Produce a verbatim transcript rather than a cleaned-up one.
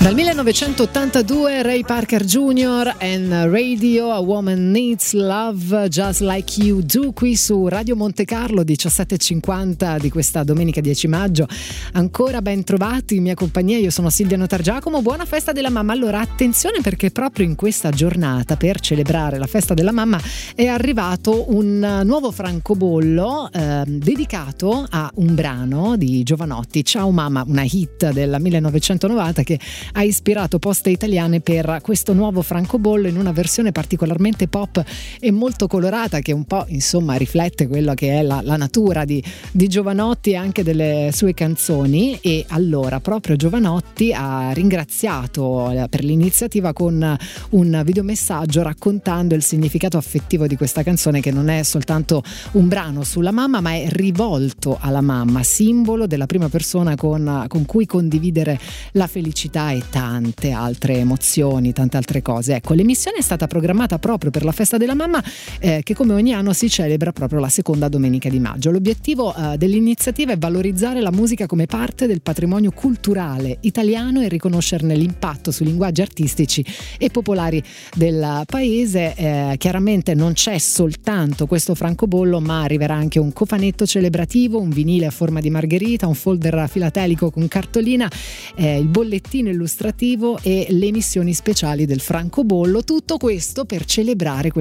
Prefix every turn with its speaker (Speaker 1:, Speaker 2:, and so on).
Speaker 1: Dal millenovecentottantadue Ray Parker Junior and Radio, A Woman Needs Love Just Like You Do, qui su Radio Monte Carlo, diciassette e cinquanta di questa domenica dieci maggio. Ancora ben trovati in mia compagnia, io sono Silvia Notargiacomo. Buona festa della mamma. Allora attenzione, perché proprio in questa giornata, per celebrare la festa della mamma, è arrivato un nuovo francobollo eh, dedicato a un brano di Jovanotti, Ciao Mamma, una hit del millenovecentonovanta che ha ispirato poste italiane per questo nuovo francobollo in una versione particolarmente pop e molto colorata, che un po' insomma riflette quello che è la, la natura di, di Jovanotti e anche delle sue canzoni. E allora proprio Jovanotti ha ringraziato per l'iniziativa con un videomessaggio raccontando il significato affettivo di questa canzone, che non è soltanto un brano sulla mamma, ma è rivolto alla mamma, simbolo della prima persona con, con cui condividere la felicità e tante altre emozioni, tante altre cose. Ecco, l'emissione è stata programmata proprio per la festa della mamma, eh, che come ogni anno si celebra proprio la seconda domenica di maggio. L'obiettivo eh, dell'iniziativa è valorizzare la musica come parte del patrimonio culturale italiano e riconoscerne l'impatto sui linguaggi artistici e popolari del paese. Eh, chiaramente non c'è soltanto questo francobollo, ma arriverà anche un cofanetto celebrativo, un vinile a forma di margherita, un folder filatelico con cartolina, eh, il bollettino illustrativo e le emissioni speciali del francobollo. Tutto questo per celebrare